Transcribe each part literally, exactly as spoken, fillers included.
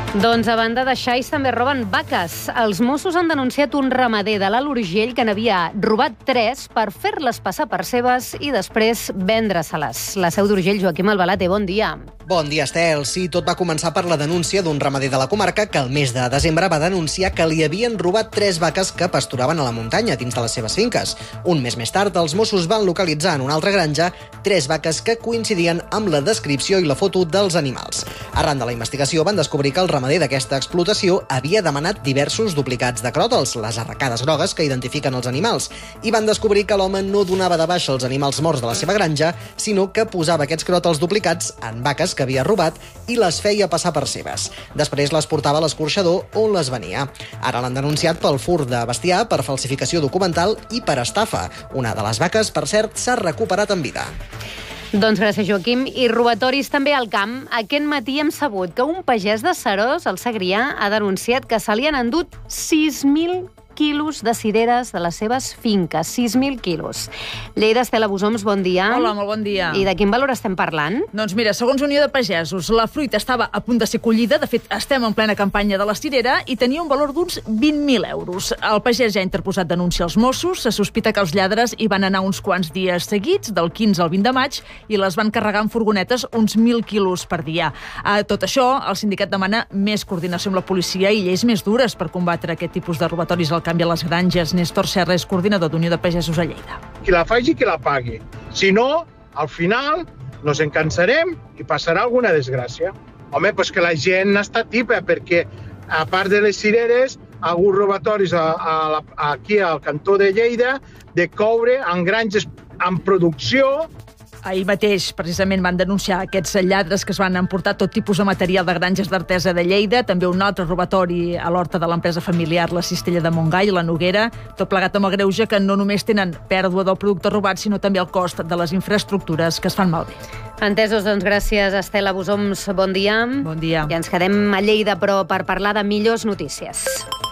Doncs a banda de xais també roben vaques. Els Mossos han denunciat un ramader de l'Alt Urgell que n'havia robat tres per fer-les passar per seves i després vendre-se-les. La Seu d'Urgell, Joaquim Albalate, bon dia. Bon dia, Estel. Sí, tot va començar per la denúncia d'un ramader de la comarca que el mes de desembre va denunciar que li havien robat tres vaques que pasturaven a la muntanya dins de les seves finques. Un mes més tard, els Mossos van localitzar en una altra granja tres vaques que coincidien amb la descripció i la foto dels animals. Arran de la investigació van descobrir que el ramader d'aquesta explotació havia demanat diversos duplicats de cròtals, les arracades grogues que identifiquen els animals, i van descobrir que l'home no donava de baixa els animals morts de la seva granja, sinó que posava aquests cròtals duplicats en vaques que havia robat i les feia passar per seves. Després les portava a l'escorxador on les venia. Ara l'han denunciat pel furt de bestiar, per falsificació documental i per estafa. Una de les vaques, per cert, s'ha recuperat en vida. Doncs gràcies, Joaquim. I robatoris també al camp. Aquest matí hem sabut que un pagès de Seròs, al Segrià, ha denunciat que se li han endut sis mil quilos de cireres de les seves finques. sis mil quilos. Lleida, Estela Busoms, bon dia. Hola, molt bon dia. I de quin valor estem parlant? Doncs mira, segons Unió de Pagesos, la fruita estava a punt de ser collida. De fet, estem en plena campanya de la cirera i tenia un valor d'uns vint mil euros. El pagès ja ha interposat denúncia als Mossos. Se sospita que els lladres hi van anar uns quants dies seguits, del quinze al vint de maig, i les van carregar en furgonetes uns mil quilos per dia. A tot això, el sindicat demana més coordinació amb la policia i lleis més dures per combatre aquest tipus de robatoris al canvi a les granges. Néstor Serra és coordinador d'Unió de Pagesos a Lleida. Qui la faci, qui la pagui. Si no, al final nos encansarem i passarà alguna desgràcia. Home, doncs que la gent està tipa, perquè a part de les cireres, ha hagut robatoris a, a, a, aquí al cantó de Lleida de coure en granges en producció. Ahir mateix, precisament, van denunciar aquests lladres que es van emportar tot tipus de material de granges d'Artesa de Lleida, també un altre robatori a l'horta de l'empresa familiar La Cistella de Montgai, la Noguera, tot plegat amb el greuge que no només tenen pèrdua del producte robat, sinó també el cost de les infraestructures que es fan malbé. Entesos, doncs gràcies, Estela Busoms, bon dia. Bon dia. I ens quedem a Lleida, però per parlar de millors notícies.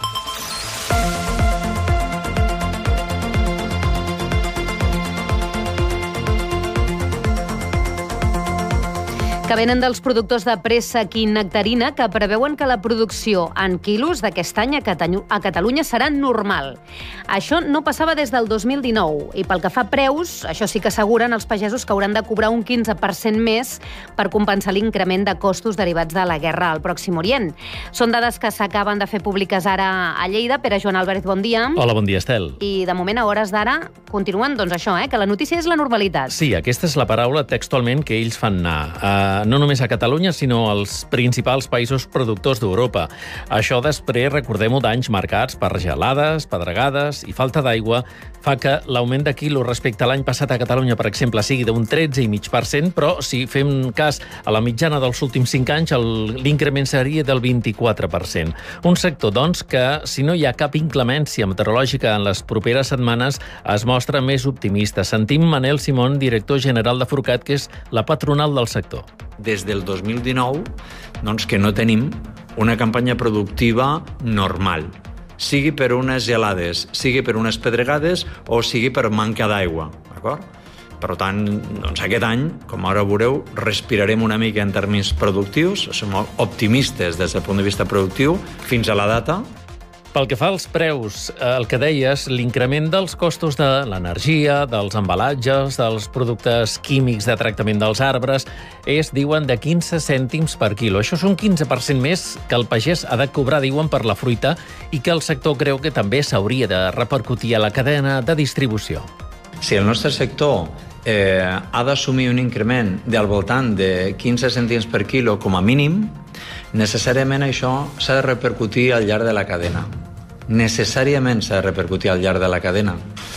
Que venen dels productors de préssec i nectarina que preveuen que la producció en quilos d'aquest any a Catalunya serà normal. Això no passava des del dos mil dinou i pel que fa a preus, això sí que asseguren els pagesos que hauran de cobrar un quinze per cent més per compensar l'increment de costos derivats de la guerra al Pròxim Orient. Són dades que s'acaben de fer públiques ara a Lleida. Pere Joan Álvarez, bon dia. Hola, bon dia, Estel. I de moment, a hores d'ara, continuen, doncs això, eh, que la notícia és la normalitat. Sí, aquesta és la paraula textualment que ells fan anar. Uh, no només a Catalunya, sinó als principals països productors d'Europa. Això després, recordem-ho, d'anys marcats per gelades, pedregades i falta d'aigua, fa que l'augment de quilos respecte a l'any passat a Catalunya, per exemple, sigui d'un tretze coma cinc per cent, però si fem cas a la mitjana dels últims cinc anys, l'increment seria del vint-i-quatre per cent. Un sector, doncs, que, si no hi ha cap inclemència meteorològica en les properes setmanes, es mostra més optimista. Sentim Manel Simón, director general de Furcat, que és la patronal del sector. Des del dos mil dinou, doncs, que no tenim una campanya productiva normal, sigui per unes gelades, sigui per unes pedregades o sigui per manca d'aigua, d'acord? Per tant, doncs, aquest any, com ara veureu, respirarem una mica en termes productius, som optimistes des del punt de vista productiu fins a la data. Pel que fa als preus, el que deies, l'increment dels costos de l'energia, dels embalatges, dels productes químics de tractament dels arbres, és, diuen, de quinze cèntims per quilo. Això és un quinze per cent més que el pagès ha de cobrar, diuen, per la fruita i que el sector creu que també s'hauria de repercutir a la cadena de distribució. Si el nostre sector eh, ha d'assumir un increment del voltant de quinze cèntims per quilo com a mínim, necessàriament això s'ha de repercutir al llarg de la cadena. Necessàriament s'ha de repercutir al llarg de la cadena.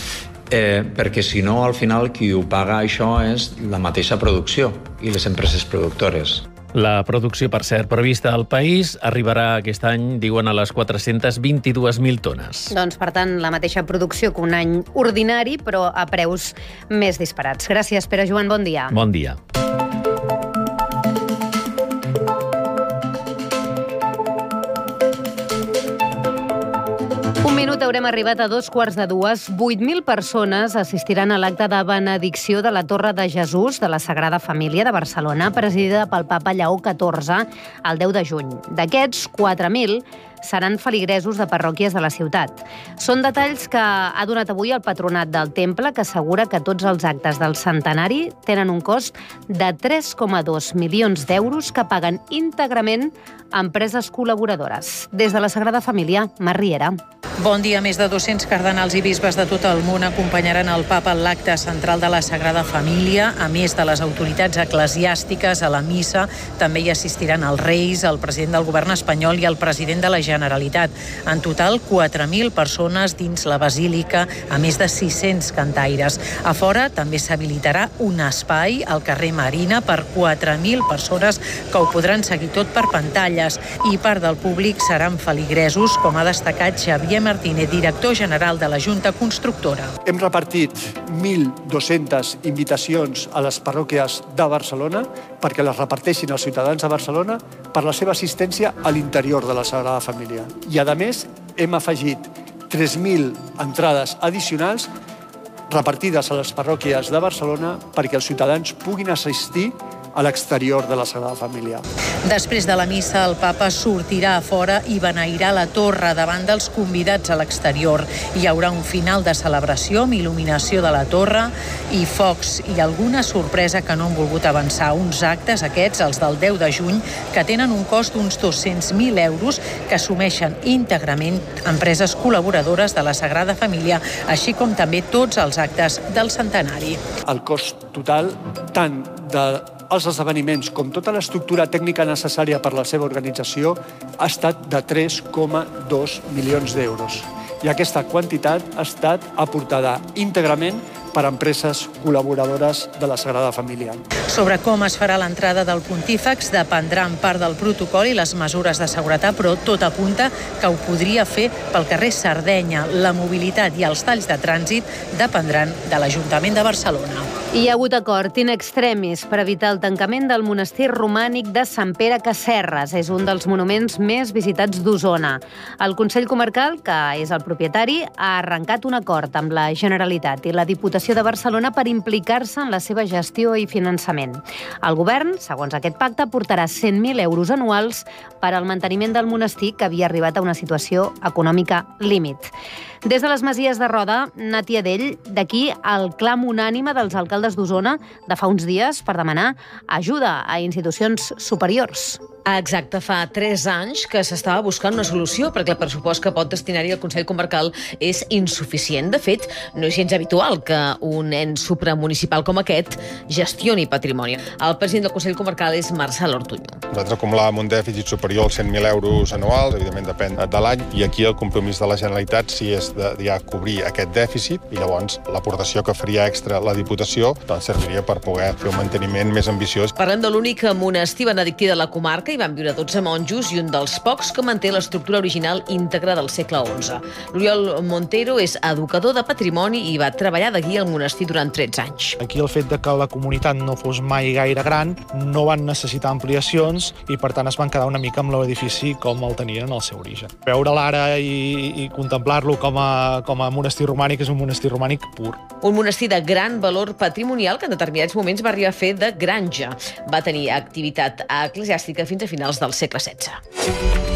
Eh, perquè si no, al final, qui ho paga això és la mateixa producció i les empreses productores. La producció, per cert, prevista al país arribarà aquest any, diuen, a les quatre-centes vint-i-dues mil tones. Doncs, per tant, la mateixa producció que un any ordinari, però a preus més disparats. Gràcies, Pere Joan, bon dia. Bon dia. Un minut minut haurem arribat a dos quarts de dues. vuit mil persones assistiran a l'acte de benedicció de la Torre de Jesús de la Sagrada Família de Barcelona, presidida pel papa Lleó catorze el deu de juny. D'aquests, quatre mil seran feligresos de parròquies de la ciutat. Són detalls que ha donat avui el patronat del temple, que assegura que tots els actes del centenari tenen un cost de tres coma dos milions d'euros que paguen íntegrament empreses col·laboradores. Des de la Sagrada Família, Mar Riera. Bon dia. Més de dos-cents cardenals i bisbes de tot el món acompanyaran el papa en l'acte central de la Sagrada Família. A més de les autoritats eclesiàstiques, a la missa també hi assistiran els reis, el president del govern espanyol i el president de la Generalitat. En total, quatre mil persones dins la basílica, a més de sis-cents cantaires. A fora també s'habilitarà un espai al carrer Marina per quatre mil persones que ho podran seguir tot per pantalles, i part del públic seran feligresos, com ha destacat Xavier Martínez, director general de la Junta Constructora. Hem repartit mil dues-centes invitacions a les parròquies de Barcelona perquè les reparteixin els ciutadans de Barcelona per la seva assistència a l'interior de la Sagrada Família. I, a més, hem afegit tres mil entrades addicionals repartides a les parròquies de Barcelona perquè els ciutadans puguin assistir a l'exterior de la Sagrada Família. Després de la missa, el papa sortirà a fora i beneirà la torre davant dels convidats a l'exterior. Hi haurà un final de celebració amb il·luminació de la torre i focs i alguna sorpresa que no han volgut avançar. Uns actes, aquests, els del deu de juny, que tenen un cost d'uns dos-cents mil euros que assumeixen íntegrament empreses col·laboradores de la Sagrada Família, així com també tots els actes del centenari. El cost total, tant de els esdeveniments com tota l'estructura tècnica necessària per la seva organització, ha estat de tres coma dos milions d'euros. I aquesta quantitat ha estat aportada íntegrament per empreses col·laboradores de la Sagrada Família. Sobre com es farà l'entrada del pontífex dependrà en part del protocol i les mesures de seguretat, però tot apunta que ho podria fer pel carrer Sardenya. La mobilitat i els talls de trànsit dependran de l'Ajuntament de Barcelona. Hi ha hagut acord in extremis per evitar el tancament del monestir romànic de Sant Pere Casserres. És un dels monuments més visitats d'Osona. El Consell Comarcal, que és el propietari, ha arrencat un acord amb la Generalitat i la Diputació de Barcelona per implicar-se en la seva gestió i finançament. El govern, segons aquest pacte, aportarà cent mil euros anuals per al manteniment del monestir, que havia arribat a una situació econòmica límit. Des de les Masies de Roda, Nàtia Dell, d'aquí el clam unànime dels alcaldes d'Osona de fa uns dies per demanar ajuda a institucions superiors. Exacte, fa tres anys que s'estava buscant una solució perquè el pressupost que pot destinar-hi el Consell Comarcal és insuficient. De fet, no és gens habitual que un ens supramunicipal com aquest gestioni patrimoni. El president del Consell Comarcal és Marçal Ortuño. Nosaltres acumulàvem un dèficit superior als cent mil euros anuals, evidentment depèn de l'any, i aquí el compromís de la Generalitat sí és de ja cobrir aquest dèficit, i llavors l'aportació que faria extra la Diputació doncs serviria per poder fer un manteniment més ambiciós. Parlem de l'únic monestir benedictí de la comarca. Hi van viure dotze monjos i un dels pocs que manté l'estructura original íntegra del segle onze. L'Oriol Montero és educador de patrimoni i va treballar de guia al monestir durant tretze anys. Aquí el fet de que la comunitat no fos mai gaire gran, no van necessitar ampliacions i per tant es van quedar una mica amb l'edifici com el tenien en el seu origen. Veure'l ara i, i contemplar-lo com a, com a monestir romànic és un monestir romànic pur. Un monestir de gran valor patrimonial que en determinats moments va arribar a fer de granja. Va tenir activitat eclesiàstica fins a finals del segle setze.